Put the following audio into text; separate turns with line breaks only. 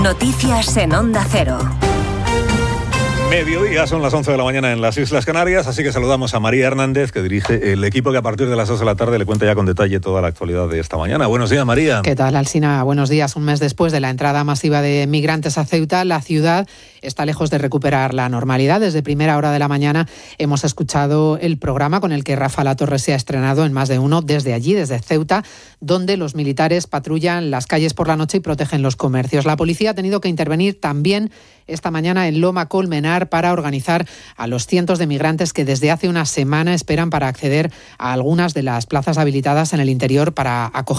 Noticias en Onda Cero.
Mediodía, son las 11 de la mañana en las Islas Canarias, así que saludamos a María Hernández, que dirige el equipo que a partir de las 2 de la tarde le cuenta ya con detalle toda la actualidad de esta mañana. Buenos días, María.
¿Qué tal, Alsina? Buenos días. Un mes después de la entrada masiva de migrantes a Ceuta, la ciudad está lejos de recuperar la normalidad. Desde primera hora de la mañana hemos escuchado el programa con el que Rafa Latorre se ha estrenado en más de uno desde allí, desde Ceuta, donde los militares patrullan las calles por la noche y protegen los comercios. La policía ha tenido que intervenir también esta mañana en Loma Colmenar para organizar a los cientos de migrantes que desde hace una semana esperan para acceder a algunas de las plazas habilitadas en el interior para acoger